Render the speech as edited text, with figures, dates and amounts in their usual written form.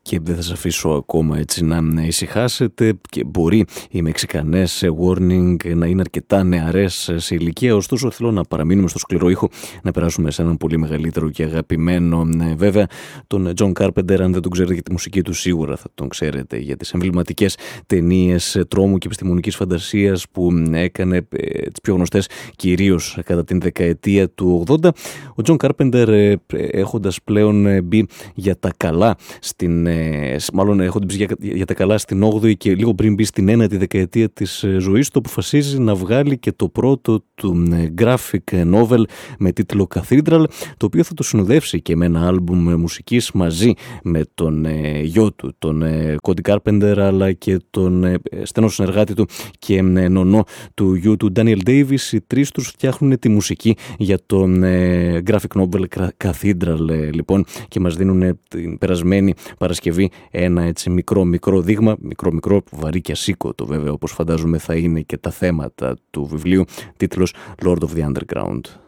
και δεν θα σας αφήσω ακόμα έτσι να ησυχάσετε, και μπορεί οι μεξικανές Warning να είναι αρκετά νεαρές σε ηλικία, ωστόσο θέλω να παραμείνουμε στο σκληρό ήχο, να περάσουμε σε έναν πολύ μεγαλύτερο και αγαπημένο. Βέβαια, τον John Carpenter, αν δεν τον ξέρετε για τη μουσική του, σίγουρα θα τον ξέρετε για τις εμβληματικές ταινίες τρόμου και επιστημονικής φαντασίας που έκανε, τις πιο γνωστές κυρίως κατά την δεκαετία του 80. Ο John Carpenter, έχοντας πλέον μπει για τα καλά μάλλον έχοντας μπει για τα καλά στην 8η και λίγο πριν μπει στην 9η δεκαετία της ζωής του, αποφασίζει να βγάλει και το πρώτο του graphic novel με τίτλο Cathedral, το οποίο θα το συνοδεύσει και με ένα άλμπουμ μουσικής μαζί με τον γιο του, τον Cody Carpenter, αλλά και τον στενό συνεργάτη του και νονό του γιου του Daniel Davis. Οι τρεις τους φτιάχνουν τη μουσική για τον graphic novel Cathedral, λοιπόν, και μας δίνουν την περασμένη Παρασκευή ένα έτσι μικρό δείγμα, μικρό βαρύ και ασήκωτο βέβαια, όπως φαντάζομαι θα είναι και τα θέματα του βιβλίου, τίτλος Lord of the Underground.